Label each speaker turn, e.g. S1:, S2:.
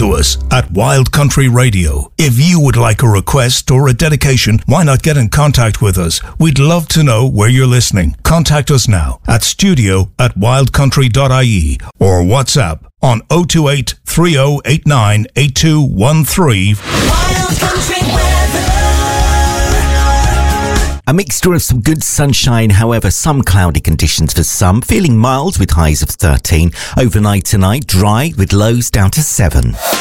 S1: to us at Wild Country Radio. If you would like a request or a dedication, why not get in contact with us? We'd love to know where you're listening. Contact us now at studio@wildcountry.ie or WhatsApp on 028 3089 8213.
S2: Wild Country Weather.
S3: A mixture of some good sunshine, however, some cloudy conditions for some. Feeling mild with highs of 13. Overnight tonight, dry with lows down to 7.